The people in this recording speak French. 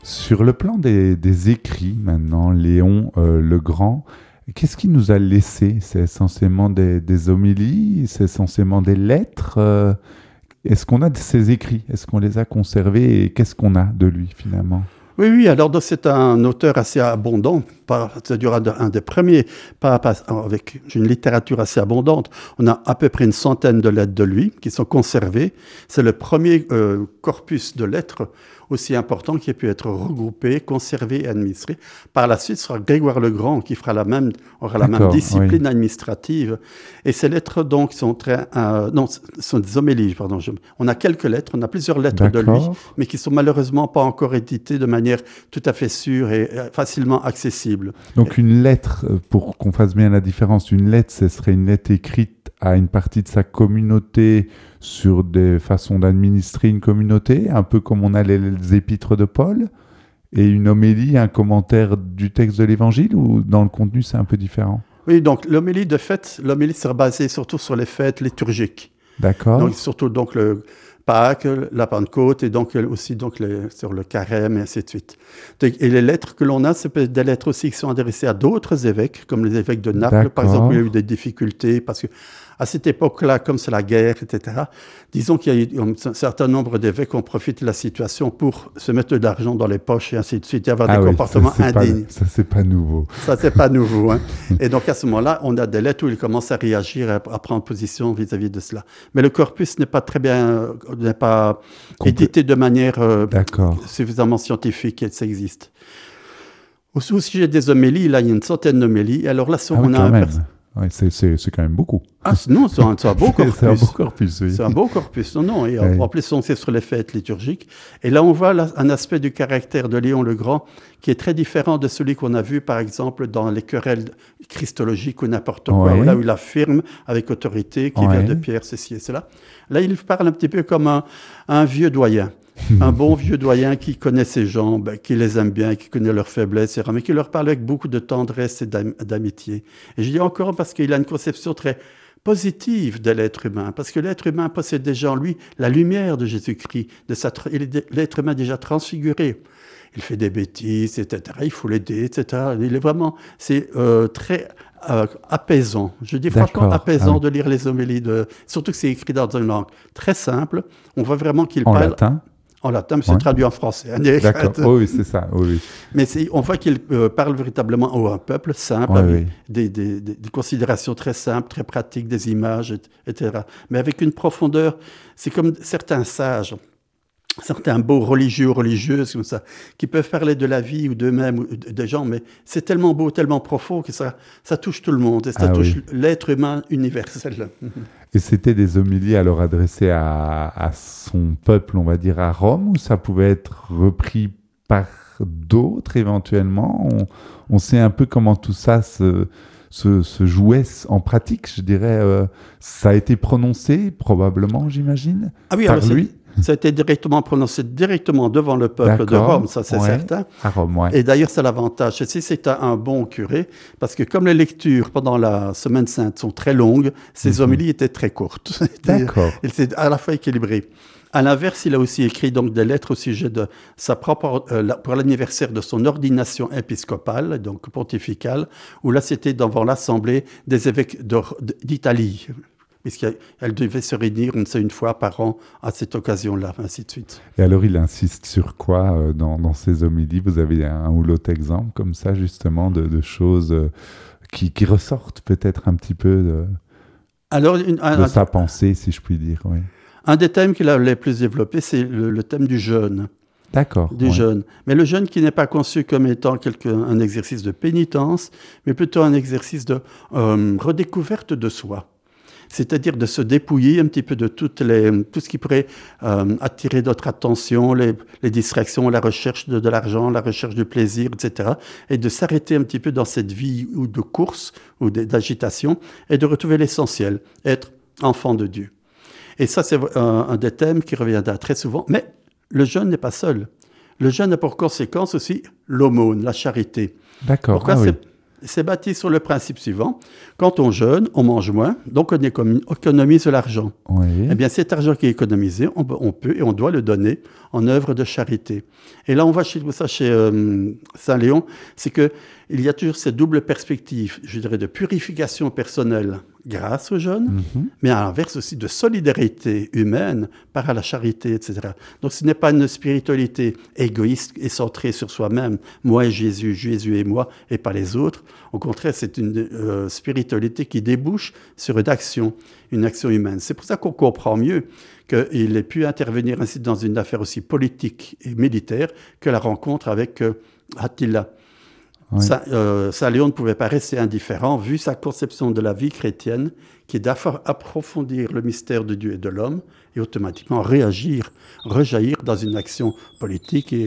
Sur le plan des écrits, maintenant, Léon le Grand, qu'est-ce qu'il nous a laissé? C'est essentiellement des homélies? C'est essentiellement des lettres? Est-ce qu'on a de ses écrits? Est-ce qu'on les a conservés? Et qu'est-ce qu'on a de lui, finalement? Oui, oui, alors c'est un auteur assez abondant, c'est-à-dire un des premiers, avec une littérature assez abondante. On a à peu près une centaine de lettres de lui qui sont conservées. C'est le premier corpus de lettres aussi important qui a pu être regroupé, conservé et administré. Par la suite, ce sera Grégoire le Grand qui aura la même discipline administrative. Et ces lettres, donc, sont sont des homélies, pardon. On a quelques lettres, on a plusieurs lettres de lui, mais qui sont malheureusement pas encore éditées de manière tout à fait sûre et facilement accessible. Donc une lettre, pour qu'on fasse bien la différence, une lettre, ce serait une lettre écrite à une partie de sa communauté sur des façons d'administrer une communauté, un peu comme on a les épîtres de Paul, et une homélie, un commentaire du texte de l'Évangile, ou dans le contenu c'est un peu différent? Oui, donc l'homélie sera basée surtout sur les fêtes liturgiques. D'accord. Donc surtout donc le Pâques, la Pentecôte, et donc aussi sur le Carême, et ainsi de suite. Et les lettres que l'on a, c'est peut-être des lettres aussi qui sont adressées à d'autres évêques, comme les évêques de Naples, par exemple, où il y a eu des difficultés, parce que à cette époque-là, comme c'est la guerre, etc., disons qu'il y a eu un certain nombre d'évêques qui ont profité de la situation pour se mettre de l'argent dans les poches et ainsi de suite, et avoir des comportements indignes. Ça, c'est pas nouveau. Ça, c'est pas nouveau. Hein. Et donc, à ce moment-là, on a des lettres où ils commencent à réagir, à prendre position vis-à-vis de cela. Mais le corpus n'est pas très bien, n'est pas édité de manière suffisamment scientifique, et ça existe. Au sujet des homélies, là, il y a une centaine d'homélies. Alors là, on a oui, c'est quand même beaucoup. Ah non, c'est un beau corpus. C'est un beau corpus, oui. C'est un beau corpus, non. Et en plus, on sait sur les fêtes liturgiques. Et là, on voit un aspect du caractère de Léon le Grand qui est très différent de celui qu'on a vu, par exemple, dans les querelles christologiques ou n'importe quoi, là où il affirme avec autorité qu'il vient de Pierre, ceci et cela. Là, il parle un petit peu comme un vieux doyen. Un bon vieux doyen qui connaît ses gens, qui les aime bien, qui connaît leurs faiblesses, etc., mais qui leur parle avec beaucoup de tendresse et d'amitié. Et je dis encore parce qu'il a une conception très positive de l'être humain, parce que l'être humain possède déjà en lui la lumière de Jésus-Christ, l'être humain déjà transfiguré. Il fait des bêtises, etc., il faut l'aider, etc. Il est vraiment, très apaisant. Je dis franchement apaisant de lire les homélies, surtout que c'est écrit dans une langue très simple. On voit vraiment qu'il parle... Latin. En latin, mais c'est traduit en français. D'accord, oui, c'est ça. Oui. Mais on voit qu'il parle véritablement à un peuple simple, avec des considérations très simples, très pratiques, des images, etc. Mais avec une profondeur, c'est comme certains sages, certains beaux religieux, religieuses comme ça, qui peuvent parler de la vie ou d'eux-mêmes, ou des gens, mais c'est tellement beau, tellement profond que ça touche tout le monde, et ça touche l'être humain universel. Et c'était des homélies alors adressées à son peuple, on va dire, à Rome, ou ça pouvait être repris par d'autres éventuellement? On sait un peu comment tout ça se jouait en pratique, je dirais. Ça a été prononcé, probablement, j'imagine, par lui. Ça a été prononcé directement devant le peuple de Rome, ça c'est certain. À Rome, Et d'ailleurs, c'est l'avantage. C'est un bon curé, parce que comme les lectures pendant la Semaine Sainte sont très longues, ses homélies étaient très courtes. D'accord. C'est à la fois équilibré. À l'inverse, il a aussi écrit donc des lettres au sujet de sa propre, pour l'anniversaire de son ordination épiscopale, donc pontificale, où là c'était devant l'assemblée des évêques d'Italie, puisqu'elle devait se réunir une fois par an à cette occasion-là, ainsi de suite. Et alors, il insiste sur quoi dans ses homélies? Vous avez un ou l'autre exemple comme ça, justement, de choses qui ressortent peut-être un petit peu de sa pensée, si je puis dire. Oui. Un des thèmes qu'il a les plus développés, c'est le thème du jeûne. D'accord. Du jeûne. Mais le jeûne qui n'est pas conçu comme étant un exercice de pénitence, mais plutôt un exercice de redécouverte de soi. C'est-à-dire de se dépouiller un petit peu de tout ce qui pourrait attirer notre attention, les distractions, la recherche de l'argent, la recherche du plaisir, etc. Et de s'arrêter un petit peu dans cette vie ou de course ou d'agitation et de retrouver l'essentiel, être enfant de Dieu. Et ça, c'est un des thèmes qui reviendra très souvent. Mais le jeûne n'est pas seul. Le jeûne a pour conséquence aussi l'aumône, la charité. D'accord. Pourquoi C'est bâti sur le principe suivant. Quand on jeûne, on mange moins, donc on économise de l'argent. Oui. Eh bien, cet argent qui est économisé, on peut et on doit le donner en œuvre de charité. Et là, on voit chez Saint Léon, c'est qu'il y a toujours cette double perspective, je dirais, de purification personnelle grâce au jeûne, mais à l'inverse aussi de solidarité humaine par la charité, etc. Donc, ce n'est pas une spiritualité égoïste et centrée sur soi-même, moi et Jésus, Jésus et moi, et pas les autres. Au contraire, c'est une spiritualité qui débouche sur une action humaine. C'est pour ça qu'on comprend mieux qu'il ait pu intervenir ainsi dans une affaire aussi politique et militaire que la rencontre avec Attila. Oui. Saint Léon ne pouvait pas rester indifférent vu sa conception de la vie chrétienne qui est d'approfondir le mystère de Dieu et de l'homme et automatiquement rejaillir dans une action politique et